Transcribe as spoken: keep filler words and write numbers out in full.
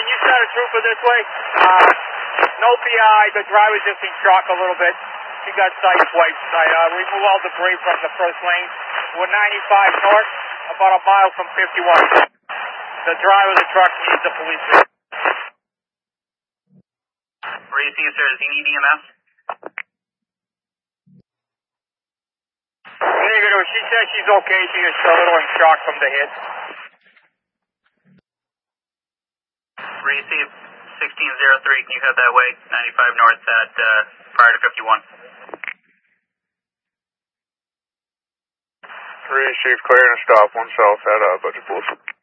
you sent a trooper this way? Uh, no P I. The driver's just in shock a little bit. She got side swipes. I uh, removed all debris from the first lane. We're ninety-five north, about a mile from fifty-one. The driver of the truck needs the police. Receive, sir. Does he need E M S? Negative. She says she's okay. She is a little in shock from the hit. Receive sixteen oh three. Can you head that way? ninety-five north at uh, prior to fifty-one. Receive clear and stop one south at uh, Budget Pools.